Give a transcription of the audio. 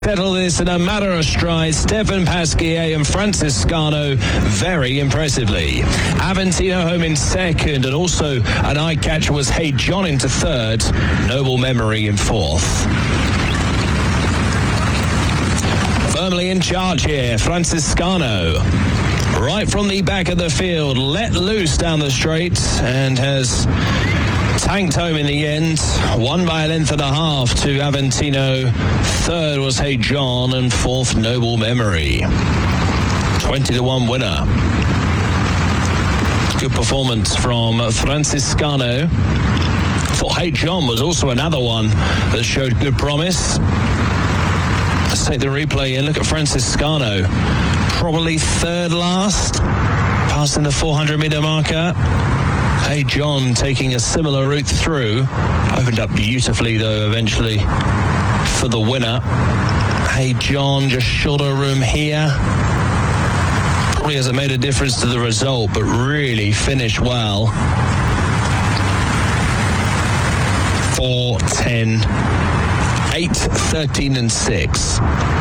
Settle this in a matter of strides. Stefan Pasquier and Franciscano very impressively. Aventino home in second, and also an eye catcher was Hey John into third. Noble Memory in fourth. Firmly in charge here, Franciscano. Right from the back of the field, let loose down the straight, and has tanked home in the end. Won by a length and a half to Aventino. Third was Hey John, and fourth Noble Memory. 20-1 winner. Good performance from Franciscano. Thought Hey John was also another one that showed good promise. Let's take the replay and look at Franciscano. Probably third last, passing the 400-meter marker. Hey John taking a similar route through. Opened up beautifully though eventually for the winner. Hey John just shoulder room here. Probably hasn't made a difference to the result, but really finished well. 4:10, 8:13 and 6.